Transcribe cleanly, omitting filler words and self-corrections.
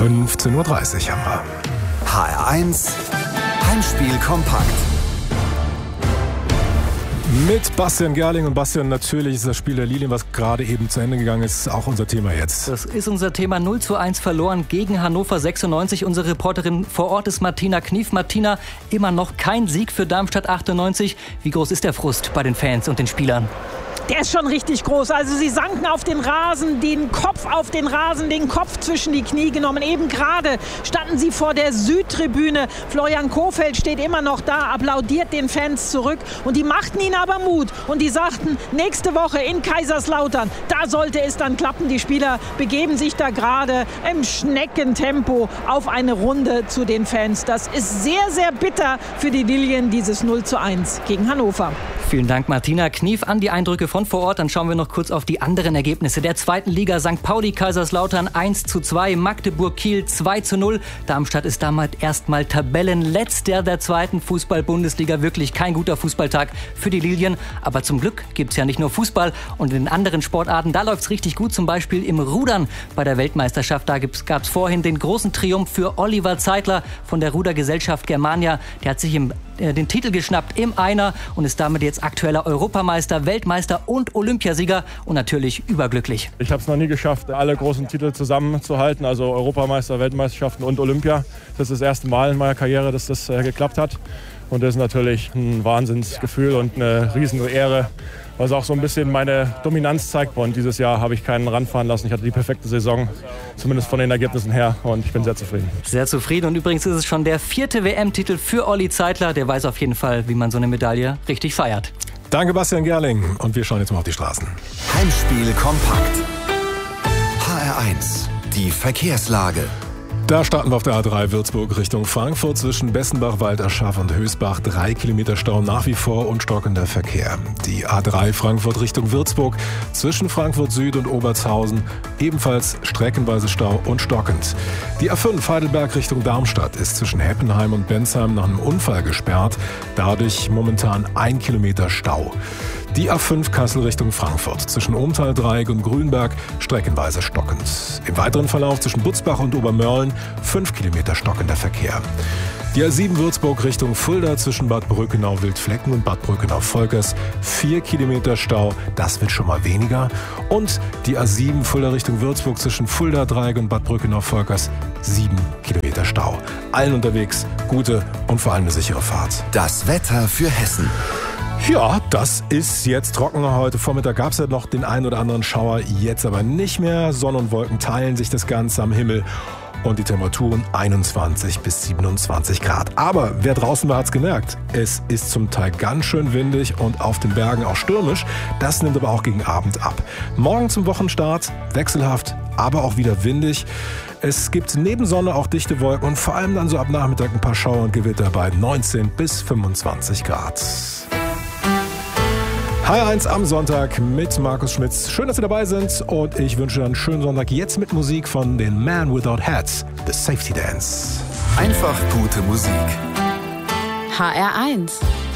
15.30 Uhr haben wir. HR1 Heimspiel kompakt. Mit Bastian Gerling. Und Bastian, natürlich ist das Spiel der Lilien, was gerade eben zu Ende gegangen ist, auch unser Thema jetzt. Das ist unser Thema. 0:1 verloren gegen Hannover 96. Unsere Reporterin vor Ort ist Martina Knief. Martina, immer noch kein Sieg für Darmstadt 98. Wie groß ist der Frust bei den Fans und den Spielern? Der ist schon richtig groß. Also sie sanken auf den Rasen, den Kopf auf den Rasen, den Kopf zwischen die Knie genommen. Eben gerade standen sie vor der Südtribüne. Florian Kohfeldt steht immer noch da, applaudiert den Fans zurück. Und die machten ihnen aber Mut. Und die sagten, nächste Woche in Kaiserslautern, da sollte es dann klappen. Die Spieler begeben sich da gerade im Schneckentempo auf eine Runde zu den Fans. Das ist sehr, sehr bitter für die Lilien, dieses 0:1 gegen Hannover. Vielen Dank, Martina Knief, an die Eindrücke von vor Ort. Dann schauen wir noch kurz auf die anderen Ergebnisse der zweiten Liga. St. Pauli Kaiserslautern 1:2, Magdeburg Kiel 2:0. Darmstadt ist damals erstmal Tabellenletzter der zweiten Fußball-Bundesliga. Wirklich kein guter Fußballtag für die Lilien. Aber zum Glück gibt es ja nicht nur Fußball und in den anderen Sportarten. Da läuft es richtig gut, zum Beispiel im Rudern bei der Weltmeisterschaft. Da gab es vorhin den großen Triumph für Oliver Zeitler von der Rudergesellschaft Germania. Der hat sich den Titel geschnappt im Einer und ist damit jetzt aktueller Europameister, Weltmeister und Olympiasieger und natürlich überglücklich. Ich habe es noch nie geschafft, alle großen Titel zusammenzuhalten, also Europameister, Weltmeisterschaften und Olympia. Das ist das erste Mal in meiner Karriere, dass das geklappt hat. Und das ist natürlich ein Wahnsinnsgefühl und eine riesen Ehre, was auch so ein bisschen meine Dominanz zeigt. Und dieses Jahr habe ich keinen ranfahren lassen. Ich hatte die perfekte Saison, zumindest von den Ergebnissen her. Und ich bin sehr zufrieden. Sehr zufrieden. Und übrigens ist es schon der 4. WM-Titel für Olli Zeitler. Der weiß auf jeden Fall, wie man so eine Medaille richtig feiert. Danke, Bastian Gerling. Und wir schauen jetzt mal auf die Straßen. Heimspiel kompakt. HR1, die Verkehrslage. Da starten wir auf der A3 Würzburg Richtung Frankfurt zwischen Bessenbach, Walderschaff und Hösbach. 3 Kilometer Stau nach wie vor und stockender Verkehr. Die A3 Frankfurt Richtung Würzburg zwischen Frankfurt Süd und Obertshausen ebenfalls streckenweise Stau und stockend. Die A5 Heidelberg Richtung Darmstadt ist zwischen Heppenheim und Bensheim nach einem Unfall gesperrt. Dadurch momentan 1 Kilometer Stau. Die A5 Kassel Richtung Frankfurt zwischen Ohmtal-Dreieck und Grünberg streckenweise stockend. Im weiteren Verlauf zwischen Butzbach und Obermörlen 5 Kilometer stockender Verkehr. Die A7 Würzburg Richtung Fulda zwischen Bad Brückenau-Wildflecken und Bad Brückenau-Volkers 4 Kilometer Stau, das wird schon mal weniger. Und die A7 Fulda Richtung Würzburg zwischen Fulda-Dreieck und Bad Brückenau-Volkers 7 Kilometer Stau. Allen unterwegs gute und vor allem eine sichere Fahrt. Das Wetter für Hessen. Ja, das ist jetzt trockener. Heute Vormittag gab es ja noch den einen oder anderen Schauer, jetzt aber nicht mehr. Sonne und Wolken teilen sich das Ganze am Himmel und die Temperaturen 21 bis 27 Grad. Aber wer draußen war, hat es gemerkt. Es ist zum Teil ganz schön windig und auf den Bergen auch stürmisch. Das nimmt aber auch gegen Abend ab. Morgen zum Wochenstart wechselhaft, aber auch wieder windig. Es gibt neben Sonne auch dichte Wolken und vor allem dann so ab Nachmittag ein paar Schauer und Gewitter bei 19 bis 25 Grad. HR1 am Sonntag mit Markus Schmitz. Schön, dass Sie dabei sind und ich wünsche einen schönen Sonntag jetzt mit Musik von den Man Without Hats, The Safety Dance. Einfach gute Musik. HR1